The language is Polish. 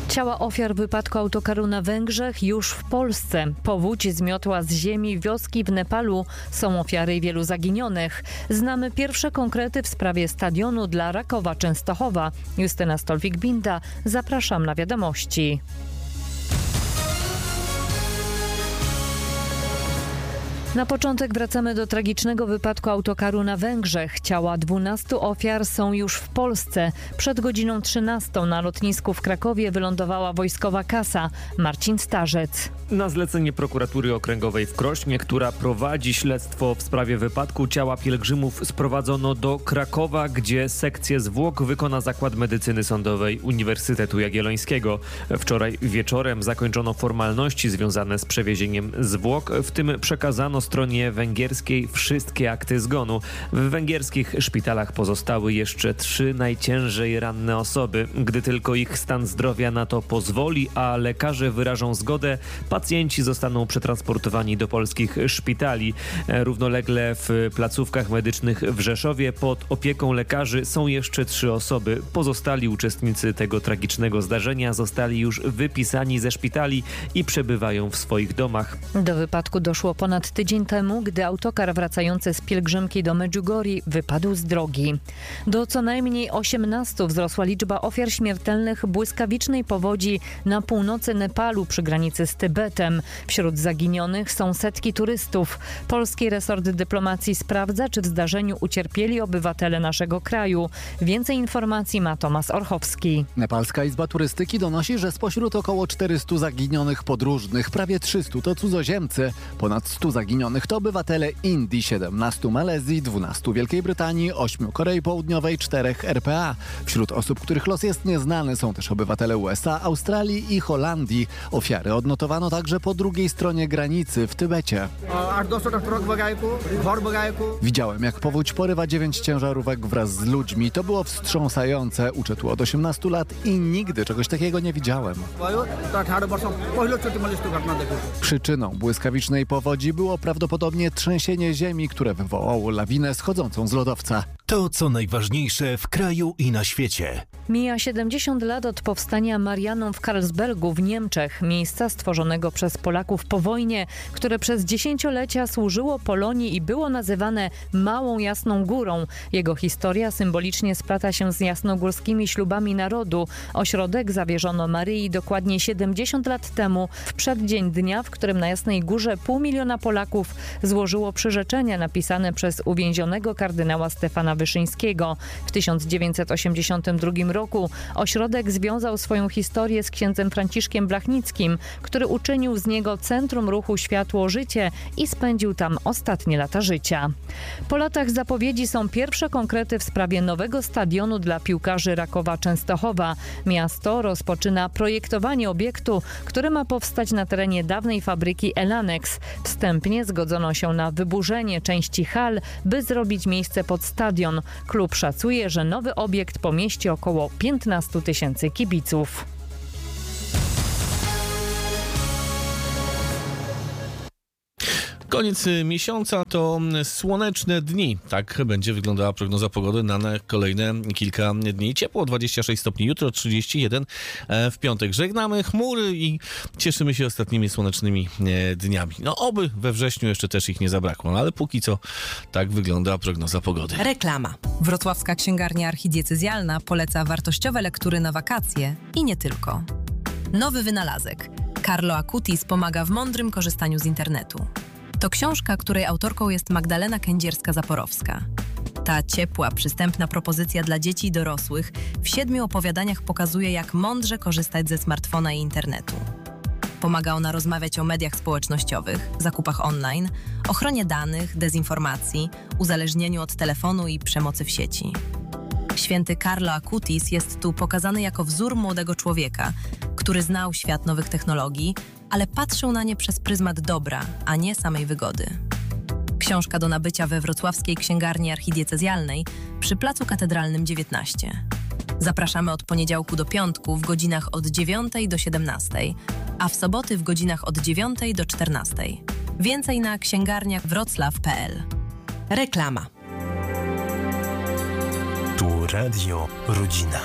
Ciała ofiar wypadku autokaru na Węgrzech już w Polsce. Powódź zmiotła z ziemi wioski w Nepalu. Są ofiary wielu zaginionych. Znamy pierwsze konkrety w sprawie stadionu dla Rakowa Częstochowa. Justyna Stolwik-Binda. Zapraszam na wiadomości. Na początek wracamy do tragicznego wypadku autokaru na Węgrzech. Ciała 12 ofiar są już w Polsce. Przed godziną 13 na lotnisku w Krakowie wylądowała wojskowa kasa. Marcin Starzec. Na zlecenie prokuratury okręgowej w Krośnie, która prowadzi śledztwo w sprawie wypadku, ciała pielgrzymów sprowadzono do Krakowa, gdzie sekcję zwłok wykona Zakład Medycyny Sądowej Uniwersytetu Jagiellońskiego. Wczoraj wieczorem zakończono formalności związane z przewiezieniem zwłok, w tym przekazano stronie węgierskiej wszystkie akty zgonu. W węgierskich szpitalach pozostały jeszcze 3 najciężej ranne osoby. Gdy tylko ich stan zdrowia na to pozwoli, a lekarze wyrażą zgodę, pacjenci zostaną przetransportowani do polskich szpitali. Równolegle w placówkach medycznych w Rzeszowie pod opieką lekarzy są jeszcze 3 osoby. Pozostali uczestnicy tego tragicznego zdarzenia zostali już wypisani ze szpitali i przebywają w swoich domach. Do wypadku doszło ponad tydzień temu, gdy autokar wracający z pielgrzymki do Medjugorji wypadł z drogi. Do co najmniej 18 wzrosła liczba ofiar śmiertelnych błyskawicznej powodzi na północy Nepalu przy granicy z Tybetem. Wśród zaginionych są setki turystów. Polski resort dyplomacji sprawdza, czy w zdarzeniu ucierpieli obywatele naszego kraju. Więcej informacji ma Tomasz Orchowski. Nepalska Izba Turystyki donosi, że spośród około 400 zaginionych podróżnych prawie 300 to cudzoziemcy. Ponad 100 zaginionych to obywatele Indii, 17 Malezji, 12 Wielkiej Brytanii, 8 Korei Południowej, 4 RPA. Wśród osób, których los jest nieznany, są też obywatele USA, Australii i Holandii. Ofiary odnotowano także po drugiej stronie granicy w Tybecie. Widziałem, jak powódź porywa 9 ciężarówek wraz z ludźmi. To było wstrząsające. Uczę tu od 18 lat i nigdy czegoś takiego nie widziałem. Przyczyną błyskawicznej powodzi było prawdopodobnie trzęsienie ziemi, które wywołało lawinę schodzącą z lodowca. To, co najważniejsze w kraju i na świecie. Mija 70 lat od powstania Marianum w Karlsbergu w Niemczech, miejsca stworzonego przez Polaków po wojnie, które przez dziesięciolecia służyło Polonii i było nazywane Małą Jasną Górą. Jego historia symbolicznie splata się z jasnogórskimi ślubami narodu. Ośrodek zawierzono Maryi dokładnie 70 lat temu, w przeddzień dnia, w którym na Jasnej Górze 500 000 Polaków złożyło przyrzeczenia napisane przez uwięzionego kardynała Stefana Wyszyńskiego. W 1982 roku ośrodek związał swoją historię z księdzem Franciszkiem Blachnickim, który uczynił z niego centrum ruchu Światło-Życie i spędził tam ostatnie lata życia. Po latach zapowiedzi są pierwsze konkrety w sprawie nowego stadionu dla piłkarzy Rakowa Częstochowa. Miasto rozpoczyna projektowanie obiektu, który ma powstać na terenie dawnej fabryki Elanex. Wstępnie zgodzono się na wyburzenie części hal, by zrobić miejsce pod stadion. Klub szacuje, że nowy obiekt pomieści około 15 000 kibiców. Koniec miesiąca to słoneczne dni. Tak będzie wyglądała prognoza pogody na kolejne kilka dni. Ciepło, 26 stopni jutro, 31 w piątek. Żegnamy chmury i cieszymy się ostatnimi słonecznymi dniami. No oby we wrześniu jeszcze też ich nie zabrakło, no, ale póki co tak wygląda prognoza pogody. Reklama. Wrocławska Księgarnia Archidiecezjalna poleca wartościowe lektury na wakacje i nie tylko. Nowy wynalazek. Carlo Acutis pomaga w mądrym korzystaniu z internetu. To książka, której autorką jest Magdalena Kędzierska-Zaporowska. Ta ciepła, przystępna propozycja dla dzieci i dorosłych w 7 opowiadaniach pokazuje, jak mądrze korzystać ze smartfona i internetu. Pomaga ona rozmawiać o mediach społecznościowych, zakupach online, ochronie danych, dezinformacji, uzależnieniu od telefonu i przemocy w sieci. Święty Carlo Acutis jest tu pokazany jako wzór młodego człowieka, który znał świat nowych technologii, ale patrzył na nie przez pryzmat dobra, a nie samej wygody. Książka do nabycia we Wrocławskiej Księgarni Archidiecezjalnej przy Placu Katedralnym 19. Zapraszamy od poniedziałku do piątku w godzinach od 9 do 17, a w soboty w godzinach od 9 do 14. Więcej na księgarniachwroclaw.pl. Reklama. Tu Radio Rodzina.